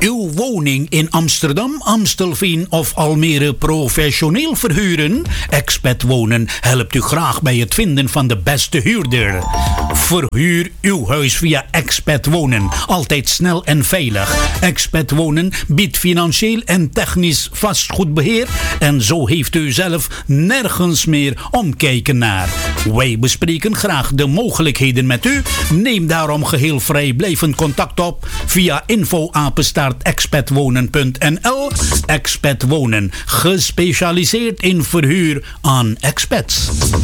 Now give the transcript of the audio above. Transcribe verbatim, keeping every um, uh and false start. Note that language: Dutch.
Uw woning in Amsterdam, Amstelveen of Almere professioneel verhuren? Expat Wonen helpt u graag bij het vinden van de beste huurder. Verhuur uw huis via Expat Wonen. Altijd snel en veilig. Expat Wonen biedt financieel en technisch vastgoedbeheer. En zo heeft u zelf nergens meer omkijken naar. Wij bespreken graag de mogelijkheden met u. Neem daarom geheel vrijblijvend contact op via info apenstaart expatwonen punt n l. Expat Wonen, gespecialiseerd in verhuur aan expats.